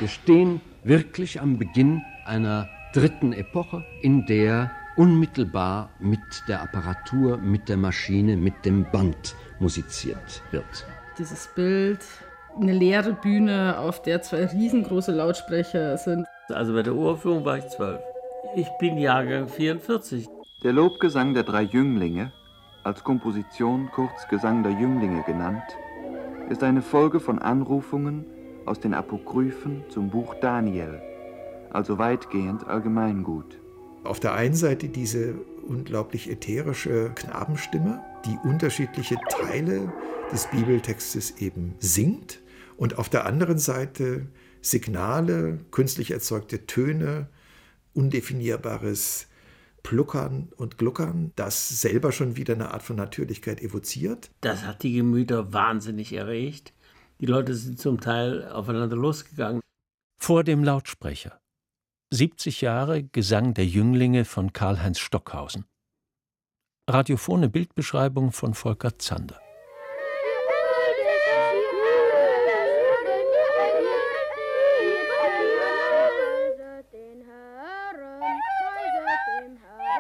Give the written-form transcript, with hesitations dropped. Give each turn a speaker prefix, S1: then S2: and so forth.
S1: Wir stehen wirklich am Beginn einer dritten Epoche, in der unmittelbar mit der Apparatur, mit der Maschine, mit dem Band musiziert wird.
S2: Dieses Bild, eine leere Bühne, auf der 2 riesengroße Lautsprecher sind.
S3: Also bei der Uraufführung war ich 12. Ich bin Jahrgang 44.
S4: Der Lobgesang der 3 Jünglinge, als Komposition kurz Gesang der Jünglinge genannt, ist eine Folge von Anrufungen aus den Apokryphen zum Buch Daniel, also weitgehend Allgemeingut.
S5: Auf der einen Seite diese unglaublich ätherische Knabenstimme, die unterschiedliche Teile des Bibeltextes eben singt, und auf der anderen Seite Signale, künstlich erzeugte Töne, undefinierbares Pluckern und Gluckern, das selber schon wieder eine Art von Natürlichkeit evoziert.
S3: Das hat die Gemüter wahnsinnig erregt. Die Leute sind zum Teil aufeinander losgegangen.
S6: Vor dem Lautsprecher. 70 Jahre Gesang der Jünglinge von Karl-Heinz Stockhausen. Radiophone Bildbeschreibung von Volker Zander.